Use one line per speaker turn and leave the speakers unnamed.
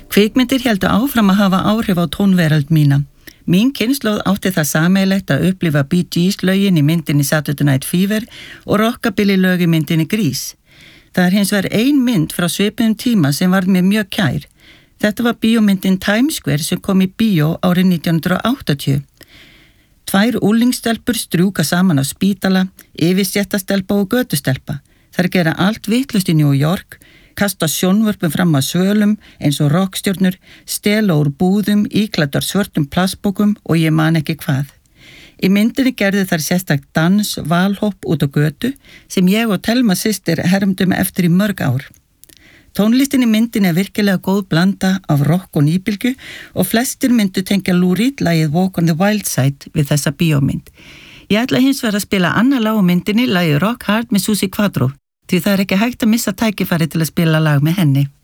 Kvikmyndir héldu áfram að hafa áhrif á tónveröld mína. Mín kynslóð átti það sameiginlegt að upplifa Bee Gees lögin í myndinni Saturday Night Fever og rockabilly lög í myndinni Grease. Það er hins vegar ein mynd frá svipuðum tíma sem varð mér mjög kær. Þetta var bíómyndin Times Square sem kom í bíó árið 1980. Tvær úlingsstelpur strjúka saman á spítala, yfirstéttastelpa og götustelpa. Þær gera allt vitlaust í New York, kasta sjónvörpum fram að svölum eins og rockstjörnur, stela úr búðum, íklæddar svörtum plastbókum og ég man ekki hvað. Í myndinni gerði þær sérstakt dans, valhopp út á götu sem ég og Telma systir hermdum eftir í mörg ár. Tónlistin í myndinni er virkilega góð blanda af rock og nýbylgju og flestir myndu tengja Lou Reed lagið Walk on the Wild Side við þessa bíómynd. Ég ætla hins vegar að spila annað lag á myndinni, lagið Rock Hard með Suzi Quatro, því það er ekki hægt að missa tækifæri til að spila lag með henni.